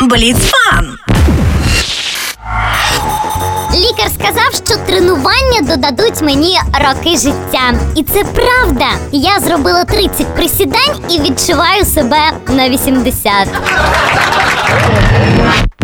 Бліц-фан! Лікар сказав, що тренування додадуть мені роки життя. І це правда. Я зробила 30 присідань і відчуваю себе на 80.